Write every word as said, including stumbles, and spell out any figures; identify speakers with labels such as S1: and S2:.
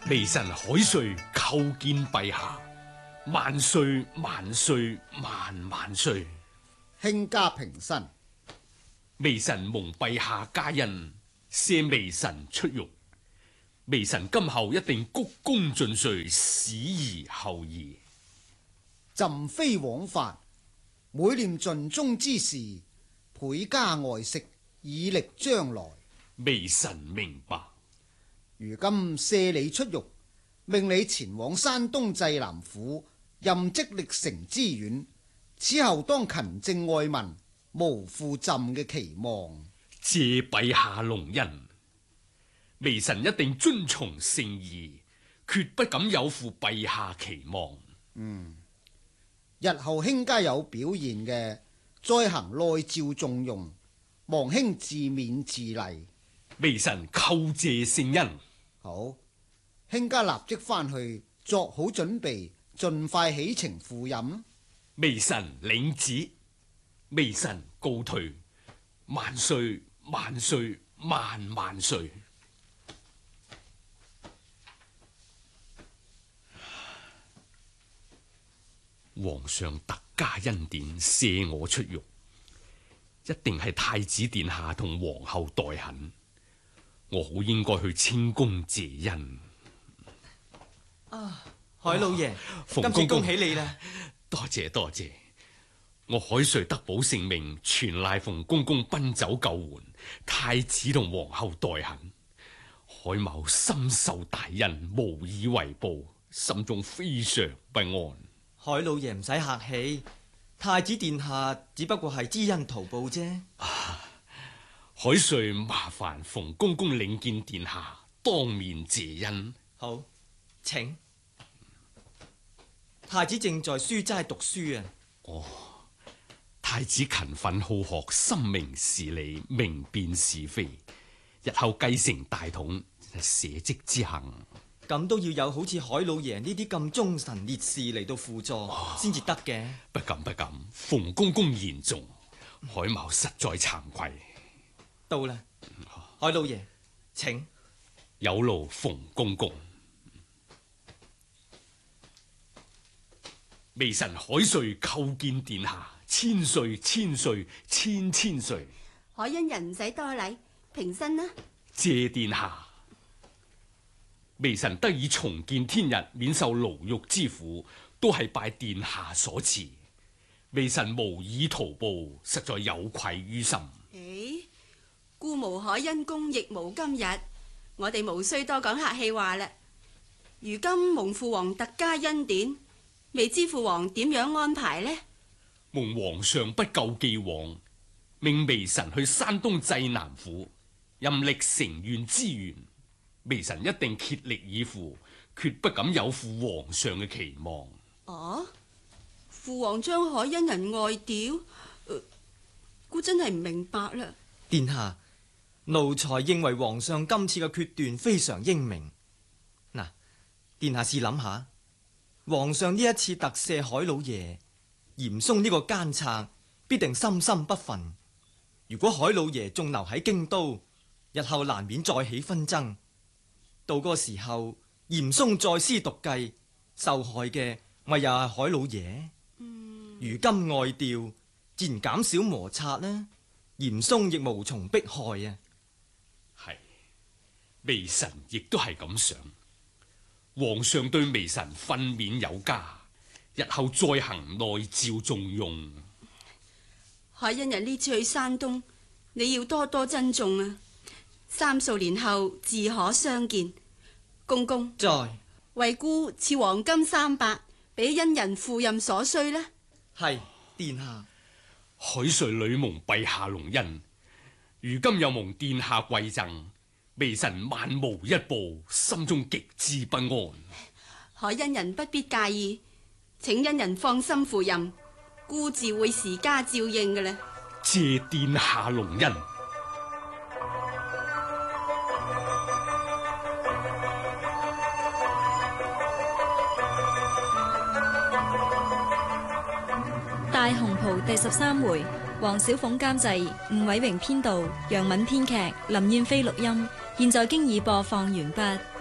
S1: 微臣海瑞叩見陛下，萬歲萬歲萬萬歲。
S2: 卿家平身。
S1: 微臣蒙陛下加恩，赦微臣出獄。微臣今後一定鞠躬盡瘁，使而後已。
S2: 朕非枉法，每念盡忠之事，倍加愛惜，以力將來。
S1: 微臣明白。
S2: 如今赦你出獄，命你前往山東濟南府任職歷城知縣，此後當勤政愛民，無負朕嘅期望。
S1: 謝陛下隆恩，微臣一定遵從聖意，決不敢有負陛下期望。
S2: 嗯，日後卿家有表現嘅，再行內召重用，望卿自勉自勵。
S1: 微臣叩謝聖恩。
S2: 好，卿家立即翻去作好準備，盡快起程赴任。
S1: 微臣領旨，微臣告退。萬歲萬歲萬萬歲！皇上特加恩典，赦我出獄，一定係太子殿下同皇后代懇。我好應該去清宮謝恩。
S3: 啊，海老爺，
S1: 馮
S3: 今次恭喜你啦！
S1: 多謝多謝，我海瑞得保性命，全賴馮公公奔走救援，太子同皇后代懇。海某深受大恩，無以為報，心中非常不安。
S3: 海老爺唔使客氣，太子殿下只不過係知恩圖報啫。
S1: 啊，海瑞麻煩馮公公領見殿下，當面謝恩。
S3: 好，請。太子正在書齋讀書啊。
S1: 哦，太子勤奮好學，深明事理，明辨是非，日後繼承大統，社稷之幸。
S3: 咁都要有好似海老爺呢啲咁忠臣烈士嚟到輔助，先至得嘅。
S1: 不敢不敢，馮公公言重，海某實在慚愧。
S3: 到啦，海老爺，請。
S1: 有勞馮公公。微臣海瑞叩見殿下，千歲千歲千千歲。
S4: 海恩人唔使多禮，平身啦。
S1: 謝殿下。微臣得以重見天日，免受牢獄之苦，都係拜殿下所賜。微臣無以圖報，實在有愧於心。
S4: 誒，故無海恩公，亦無今日。我哋無需多講客氣話啦。如今蒙父皇特加恩典，未知父皇點樣安排呢？
S1: 蒙皇上不咎既往，命微臣去山東濟南府任歷城縣知縣。微臣一定竭力以赴，決不敢有負皇上嘅期望。
S4: 哦，父皇將海恩人外調，姑、呃、真係唔明白啦。
S3: 殿下，奴才認為皇上今次嘅決斷非常英明。嗱，殿下試諗下，皇上呢一次特赦海老爺，嚴嵩呢個奸賊必定心心不忿。如果海老爺仲留喺京都，日後難免再起紛爭。到嗰個時候，嚴嵩再施毒計，受害嘅咪又係海老爺。嗯、如今外調，自然減少摩擦啦，嚴嵩亦無從迫害啊。
S1: 係，微臣亦都係咁想。皇上對微臣訓勉有加，日後再行內召重用。
S4: 海恩人呢次去山東，你要多多珍重啊！三數年後自可相見。公公，
S3: 在
S4: 為姑賜黃金三百，俾恩人赴任所需呢。
S3: 係殿下。
S1: 海瑞女蒙陛下隆恩，如今又蒙殿下貴贈，微臣萬無一步，心中極之不安。
S4: 海恩人不必介意，請恩人放心赴任，姑自會時加照應嘅啦。
S1: 謝殿下隆恩。
S5: 大紅袍第十三回，黃小鳳監製，吳偉榮編導，楊敏編劇，林燕飛錄音。現在經已播放完畢。